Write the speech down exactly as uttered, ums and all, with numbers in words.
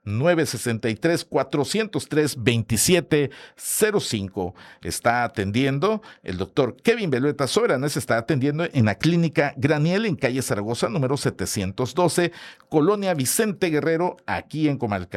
nueve seis tres, cuatro cero tres, dos siete cero cinco. Está atendiendo el doctor Kevin Violeta Soberanes, está atendiendo en la clínica Graniel en calle Zaragoza, número setecientos doce, Colonia Vicente Guerrero, aquí en Comalcalco.